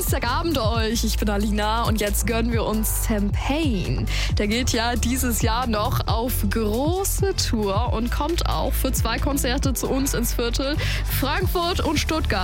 Dienstagabend euch. Ich bin Alina und jetzt gönnen wir uns Sam Payne. Der geht ja dieses Jahr noch auf große Tour und kommt auch für 2 Konzerte zu uns ins Viertel, Frankfurt und Stuttgart.